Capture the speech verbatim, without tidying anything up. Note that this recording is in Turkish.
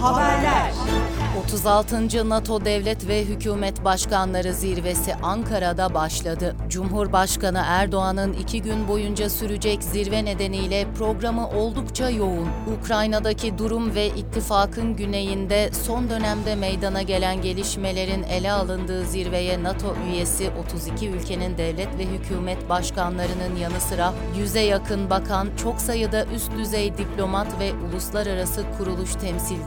Haberler. otuz altıncı NATO Devlet ve Hükümet Başkanları Zirvesi Ankara'da başladı. Cumhurbaşkanı Erdoğan'ın iki gün boyunca sürecek zirve nedeniyle programı oldukça yoğun. Ukrayna'daki durum ve ittifakın güneyinde son dönemde meydana gelen gelişmelerin ele alındığı zirveye NATO üyesi otuz iki ülkenin devlet ve hükümet başkanlarının yanı sıra yüze yakın bakan, çok sayıda üst düzey diplomat ve uluslararası kuruluş temsilcileri